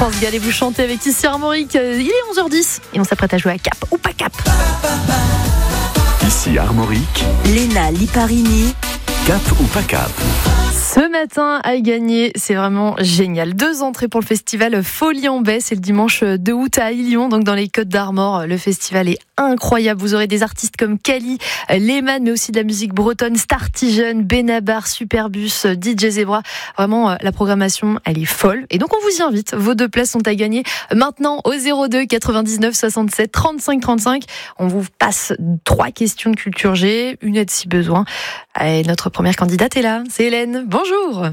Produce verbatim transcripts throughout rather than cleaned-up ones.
France Gall et vous chantez avec Ici Armorique. Il est onze heures dix et on s'apprête à jouer à Cap ou pas Cap. Ici Armorique, Léna Liparini, Cap ou pas Cap. Ce matin à gagner, c'est vraiment génial. Deux entrées pour le festival Folie en Baie, c'est le dimanche deux août à Illion, donc dans les Côtes d'Armor. Le festival est incroyable. Vous aurez des artistes comme Kali, Lehman, mais aussi de la musique bretonne, Startigen, Benabar, Superbus, D J Zebra. Vraiment, la programmation, elle est folle. Et donc on vous y invite. Vos deux places sont à gagner maintenant au zéro deux quatre-vingt-dix-neuf soixante-sept trente-cinq trente-cinq. On vous passe trois questions de culture G, une aide si besoin. Et notre première candidate est là, c'est Hélène. Bonjour.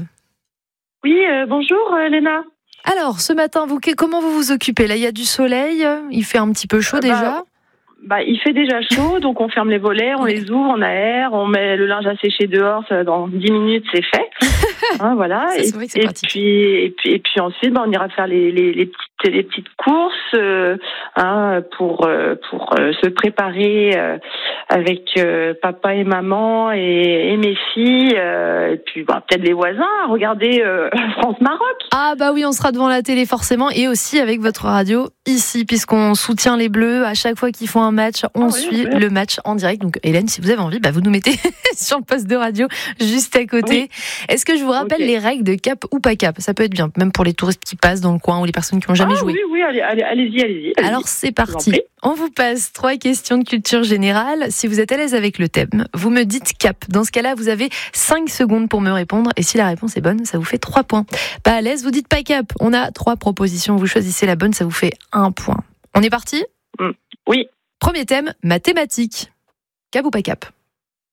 Oui, euh, bonjour euh, Léna. Alors, ce matin, vous, comment vous vous occupez? Là, il y a du soleil, il fait un petit peu chaud euh, déjà bah, bah, il fait déjà chaud, donc on ferme les volets, on les ouvre, on aère, on met le linge à sécher dehors, ça, dans dix minutes c'est fait. Hein, voilà. Ça, et, c'est vrai que c'est et, pratique. puis, et, puis, et puis ensuite, bah, on ira faire les, les, les, petites, les petites courses euh, hein, pour, euh, pour euh, se préparer euh, avec euh, papa et maman et, et mes filles. Euh, et puis bah, peut-être les voisins, regarder euh, France-Maroc. Ah bah oui, on sera devant la télé forcément et aussi avec votre radio ici, puisqu'on soutient les Bleus. À chaque fois qu'ils font un match, on ah, suit oui, oui. le match en direct. Donc Hélène, si vous avez envie, bah, vous nous mettez sur le poste de radio juste à côté. Oui. Est-ce que je vous rappelle Okay. les règles de Cap ou pas Cap? Ça peut être bien, même pour les touristes qui passent dans le coin ou les personnes qui n'ont jamais ah, joué. Oui, oui, allez, allez, allez-y, allez-y. allez-y. Alors c'est Je vous parti. en prie. On vous passe trois questions de culture générale. Si vous êtes à l'aise avec le thème, vous me dites Cap. Dans ce cas-là, vous avez cinq secondes pour me répondre. Et si la réponse est bonne, ça vous fait trois points. Pas à l'aise, vous dites pas Cap. On a trois propositions. Vous choisissez la bonne, ça vous fait un point. On est parti ? Mm. Oui. Premier thème, mathématiques. Cap ou pas Cap ? Comment ?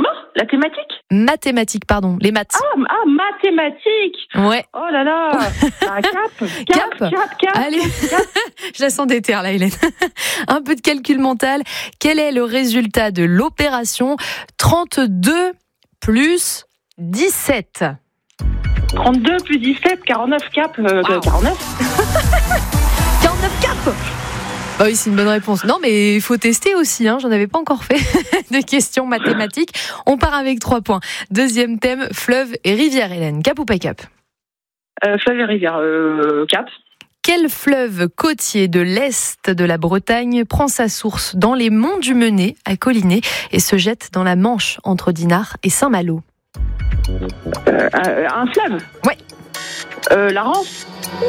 La thématique ? Mathématiques, pardon. Les maths. Ah, ah, mathématiques. Ouais. Oh là là. Ah, cap, cap, Cap. cap, cap. Allez, je la sens déter là, Hélène. Un peu de calcul mental. Quel est le résultat de l'opération trente-deux plus dix-sept? trente-deux plus dix-sept, quarante-neuf cap, euh, Wow. quarante-neuf. quarante-neuf cap. Ah oui, c'est une bonne réponse. Non, mais il faut tester aussi. Hein. J'en avais pas encore fait de questions mathématiques. On part avec trois points. Deuxième thème, fleuve et rivière, Hélène. Cap ou pas Cap? Euh, fleuve et rivière, euh, cap. Quel fleuve côtier de l'est de la Bretagne prend sa source dans les monts du Menet, à Collinet, et se jette dans la Manche entre Dinard et Saint-Malo? Euh, un, un fleuve. Ouais. Euh, la Rance.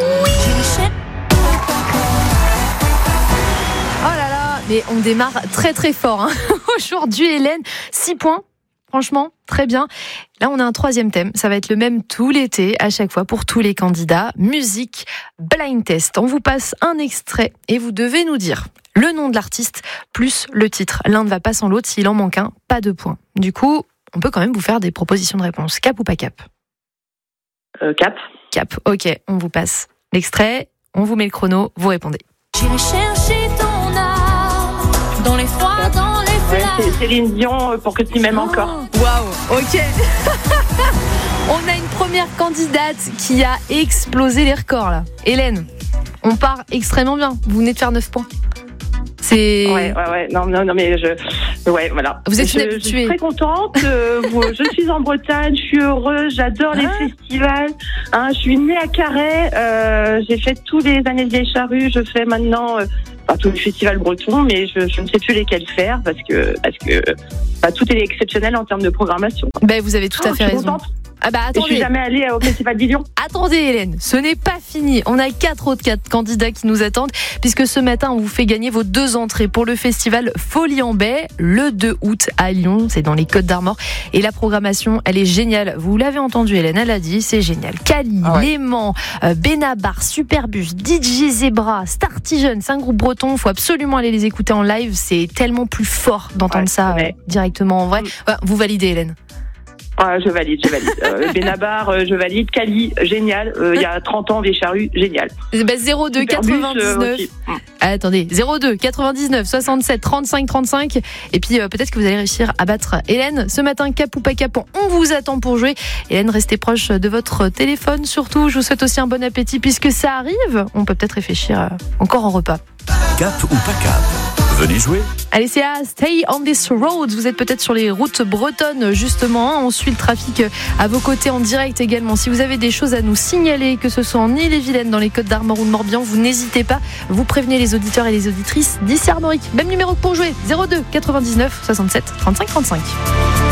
Oh là là, mais on démarre très très fort hein. Aujourd'hui, Hélène, six points. Franchement, très bien. Là, on a un troisième thème. Ça va être le même tout l'été, à chaque fois, pour tous les candidats. Musique, blind test. On vous passe un extrait et vous devez nous dire le nom de l'artiste plus le titre. L'un ne va pas sans l'autre. S'il en manque un, pas de points. Du coup, on peut quand même vous faire des propositions de réponse. Cap ou pas Cap? Euh, cap. Cap. Ok, on vous passe l'extrait. On vous met le chrono. Vous répondez. J'irai chercher ton âme dans les froids, dans les Ouais, flammes. c'est Céline Dion euh, pour que tu m'aimes encore. Waouh, ok. On a une première candidate qui a explosé les records là. Hélène, on part extrêmement bien. Vous venez de faire neuf points. C'est... Ouais, ouais, ouais. Non, non, non, mais je. Ouais, voilà. Vous êtes je, une je habituée. suis très contente. euh, vous- je suis en Bretagne, je suis heureuse, j'adore les Ah. festivals. Hein, je suis née à Carhaix, euh, j'ai fait tous les années des charrues, je fais maintenant. Euh, Enfin, tous les festivals bretons, mais je, je ne sais plus lesquels faire parce que, parce que bah, tout est exceptionnel en termes de programmation. Ben, vous avez tout Oh, à fait je suis raison. contente. Ah bah Et je suis attendez, jamais allée au festival d'Illion. attendez Hélène, ce n'est pas fini. On a quatre autres quatre candidats qui nous attendent, puisque ce matin on vous fait gagner vos deux entrées pour le festival Folie en Baie, le deux août à Lyon, c'est dans les Côtes d'Armor. Et la programmation, elle est géniale. Vous l'avez entendu, Hélène, elle a dit, c'est génial. Kali, Ah ouais. Léman, euh, Benabar, Superbus, D J Zebra, Startigen, c'est un groupe breton. Faut absolument aller les écouter en live. C'est tellement plus fort d'entendre Ouais, ça ouais. euh, directement en vrai. Mm. Ouais, vous validez, Hélène? Ah, je valide, je valide. Euh, Benabar, euh, je valide. Kali, génial. Euh, Il y a trente ans, des charrues, génial. Ben, zéro deux Superbus, euh, quatre-vingt-dix-neuf. aussi. Mm. Ah, attendez, zéro deux quatre-vingt-dix-neuf soixante-sept trente-cinq trente-cinq. Et puis euh, peut-être que vous allez réussir à battre Hélène. Ce matin, Cap ou pas Cap, on vous attend pour jouer. Hélène, restez proche de votre téléphone surtout. Je vous souhaite aussi un bon appétit puisque ça arrive. On peut peut-être réfléchir euh, encore en repas. Cap ou pas Cap. Venez jouer. Allez, c'est à Stay on this road. Vous êtes peut-être sur les routes bretonnes, justement. On suit le trafic à vos côtés en direct également. Si vous avez des choses à nous signaler, que ce soit en Ille-et-Vilaine, dans les Côtes d'Armor ou de Morbihan, vous n'hésitez pas. Vous prévenez les auditeurs et les auditrices d'ici Armorique. Même numéro pour jouer, zéro deux quatre-vingt-dix-neuf soixante-sept trente-cinq trente-cinq.